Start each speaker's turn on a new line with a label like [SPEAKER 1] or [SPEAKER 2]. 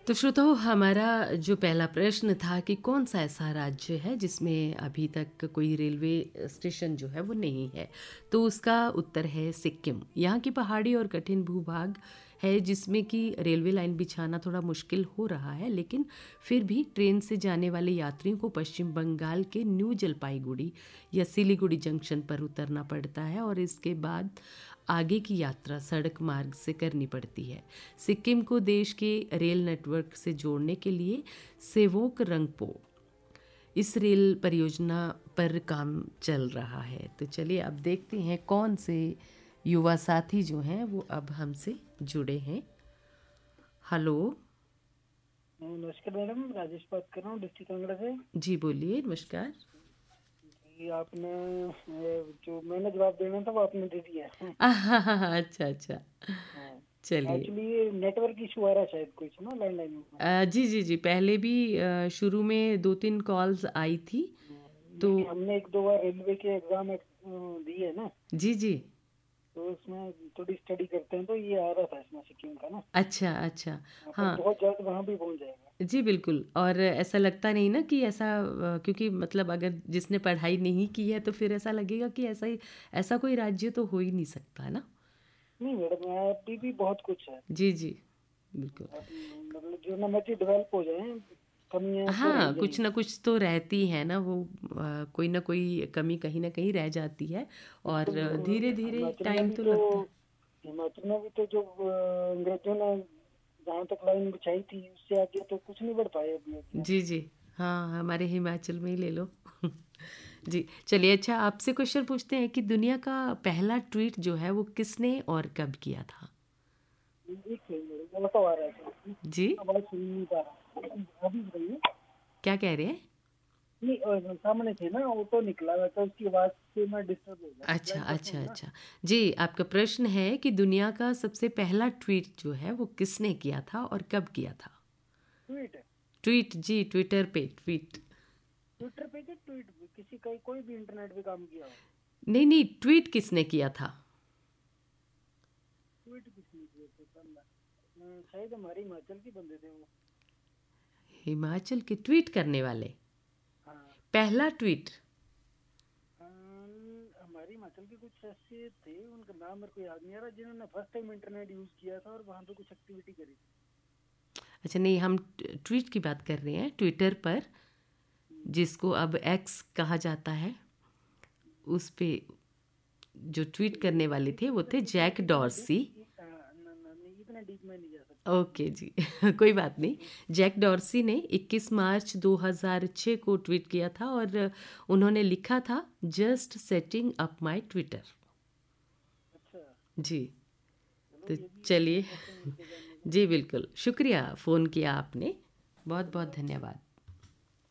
[SPEAKER 1] तो श्रोताओ, हमारा जो पहला प्रश्न था कि कौन सा ऐसा राज्य है जिसमें अभी तक कोई रेलवे स्टेशन जो है वो नहीं है, तो उसका उत्तर है सिक्किम। यहाँ की पहाड़ी और कठिन भूभाग है जिसमें कि रेलवे लाइन बिछाना थोड़ा मुश्किल हो रहा है, लेकिन फिर भी ट्रेन से जाने वाले यात्रियों को पश्चिम बंगाल के न्यू जलपाईगुड़ी या सिलीगुड़ी जंक्शन पर उतरना पड़ता है और इसके बाद आगे की यात्रा सड़क मार्ग से करनी पड़ती है। सिक्किम को देश के रेल नेटवर्क से जोड़ने के लिए सेवोक रंगपो इस रेल परियोजना पर काम चल रहा है। तो चलिए अब देखते हैं कौन से युवा साथी जो हैं वो अब हमसे जुड़े हैं। हेलो।
[SPEAKER 2] नमस्कार मैडम, राजेश बात कर रहा हूँ डिस्ट्रिक्ट कांगड़ा से।
[SPEAKER 1] जी बोलिए। नमस्कार।
[SPEAKER 2] जी, आपने जो मैंने जवाब देना था वो आपने दे दिया है।
[SPEAKER 1] अच्छा अच्छा।
[SPEAKER 2] हाँ,
[SPEAKER 1] चलिए।
[SPEAKER 2] एक्चुअली ये नेटवर्क इशू आ रहा है शायद कुछ ना लैंडलाइन में।
[SPEAKER 1] जी जी जी, पहले भी शुरू में 2-3 कॉल्स आई थी तो।
[SPEAKER 2] बल्कि हमने एक दो बार रेलवे के एग्जाम दिए है ना,
[SPEAKER 1] जी जी।
[SPEAKER 2] तो उसमें थोड़ी स्टडी करते हैं तो ये आ रहा था इसमें सिक्किम का ना।
[SPEAKER 1] अच्छा अच्छा।
[SPEAKER 2] हाँ, पर
[SPEAKER 1] हाँ
[SPEAKER 2] बहुत जल्द वहाँ भी पहुँच जाएगा।
[SPEAKER 1] जी बिल्कुल। और ऐसा लगता नहीं ना कि ऐसा क्योंकि मतलब अगर जिसने पढ़ाई नहीं की है तो फिर ऐसा लगेगा कि ऐसा कोई राज्य तो हो ही नहीं सकता है ना।
[SPEAKER 2] नहीं मैडम, अभी भी बहुत कुछ है।
[SPEAKER 1] जी जी बिल्कुल।
[SPEAKER 2] मतलब जो नॉलेज डेवलप हो जाए, कमियां तो रह
[SPEAKER 1] हाँ, कुछ ना
[SPEAKER 2] जाएंगी।
[SPEAKER 1] कुछ तो रहती है ना वो, कोई ना कोई कमी कहीं ना कहीं रह जाती है और
[SPEAKER 2] बिल्कुल।
[SPEAKER 1] धीरे धीरे
[SPEAKER 2] हिमाचल में
[SPEAKER 1] टाइम
[SPEAKER 2] भी
[SPEAKER 1] तो
[SPEAKER 2] तो
[SPEAKER 1] लगता है।
[SPEAKER 2] हिमाचल में भी तो जो अंग्रेजों ने जहाँ तक लाइन बिछाई थी उससे आगे तो कुछ नहीं बढ़ पाए अभी उतना।
[SPEAKER 1] जी जी। हाँ, हमारे हिमाचल में ही ले लो। जी चलिए। अच्छा, आपसे क्वेश्चन पूछते हैं कि दुनिया का पहला ट्वीट जो है वो किसने और कब किया था।
[SPEAKER 2] एक सेकंड मेरे को आ रहा है,
[SPEAKER 1] जी।
[SPEAKER 2] आवाज सुन नहीं पा रहा अभी बताइए।
[SPEAKER 1] क्या कह रहे हैं।
[SPEAKER 2] नहीं, सामने से ना ऑटो निकला हुआ था, उसकी आवाज से मैं डिस्टर्ब हो गया।
[SPEAKER 1] अच्छा
[SPEAKER 2] रिप्लाई कर
[SPEAKER 1] अच्छा
[SPEAKER 2] दूं ना?
[SPEAKER 1] अच्छा। जी, आपका प्रश्न है कि दुनिया का सबसे पहला ट्वीट जो है वो किसने किया था और कब किया था।
[SPEAKER 2] ट्वीट है?
[SPEAKER 1] ट्वीट जी, ट्विटर पे ट्वीट।
[SPEAKER 2] ट्विटर पे क्या ट्वीट? किसी का कोई भी इंटरनेट पे काम किया हो?
[SPEAKER 1] नहीं नहीं, ट्वीट किसने किया था।
[SPEAKER 2] ट्वीट किसने किया था पता? शायद हमारे हिमाचल के बंदे थे वो।
[SPEAKER 1] हिमाचल के ट्वीट करने वाले।
[SPEAKER 2] हाँ।
[SPEAKER 1] पहला ट्वीट।
[SPEAKER 2] हमारे हिमाचल के कुछ ऐसे थे, उनका नाम मेरे को याद नहीं आ रहा, जिन्होंने फर्स्ट टाइम इंटरनेट यूज किया था और वहाँ पे कुछ एक्टिविटी करी थी।
[SPEAKER 1] अच्छा नहीं, हम ट्वीट की बात कर रहे हैं, ट्विटर पर जिसको अब एक्स कहा जाता है, उस पे जो ट्वीट करने वाले थे वो थे
[SPEAKER 2] इतना
[SPEAKER 1] जैक
[SPEAKER 2] इतना
[SPEAKER 1] डॉर्सी।
[SPEAKER 2] नहीं, इतना डीप में नहीं जा सकता मैं।
[SPEAKER 1] ओके जी। कोई बात नहीं। जैक डॉर्सी ने 21 मार्च 2006 को ट्वीट किया था और उन्होंने लिखा था just setting up my Twitter.
[SPEAKER 2] अच्छा,
[SPEAKER 1] जी।
[SPEAKER 2] चलो
[SPEAKER 1] तो
[SPEAKER 2] ये भी
[SPEAKER 1] चलिए।
[SPEAKER 2] इंटरेस्टिंग मिलके जानने को
[SPEAKER 1] जी
[SPEAKER 2] मिला।
[SPEAKER 1] बिल्कुल, शुक्रिया फ़ोन किया आपने। बहुत बहुत धन्यवाद।